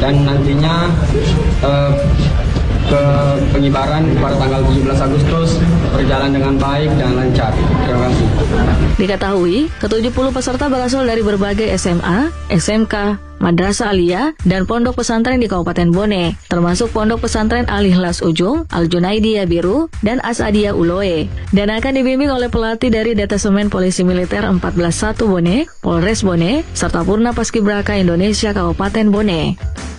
dan nantinya ke pengibaran pada tanggal 17 Agustus berjalan dengan baik dan lancar. Terima kasih. Diketahui, ke-70 peserta berasal dari berbagai SMA, SMK, Madrasah Aliyah, dan pondok pesantren di Kabupaten Bone, termasuk pondok pesantren Al-Ikhlas Ujung, Al-Junaidiyah Biru, dan Asadiyah Uloe, dan akan dibimbing oleh pelatih dari Detasemen Polisi Militer 141 Bone, Polres Bone, serta Purna Paskibraka Indonesia Kabupaten Bone.